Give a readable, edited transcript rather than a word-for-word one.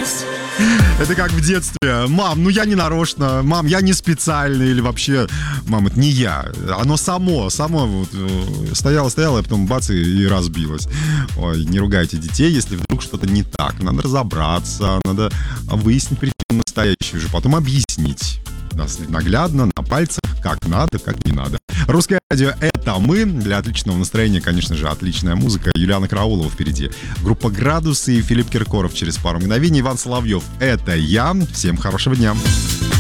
Это как в детстве. Мам, ну я не нарочно. Мам, я не специально. Или вообще, мам, это не я. Оно само вот стояло, а потом бац, и разбилось. Ой, не ругайте детей, если вдруг что-то не так. Надо разобраться, надо выяснить причину настоящую, уже потом объяснить. Наглядно, на пальцах, как надо, как не надо. Русское радио — это мы. Для отличного настроения, конечно же, отличная музыка. Юлиана Караулова впереди. Группа «Градусы» и Филипп Киркоров через пару мгновений. Иван Соловьев — это я. Всем хорошего дня.